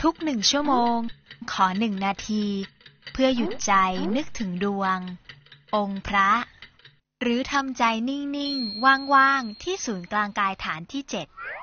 ทุก1 ชั่วโมงขอ1 นาทีเพื่อหยุดใจนึกถึงดวงองค์พระหรือทำใจนิ่งๆว่างๆที่ศูนย์กลางกายฐานที่ 7